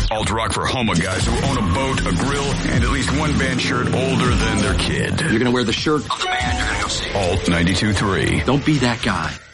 Alt rock for Homa guys who own a boat, a grill, and at least one band shirt older than their kid. You're gonna wear the shirt of the band you're gonna go see. Alt 92.3. Don't be that guy.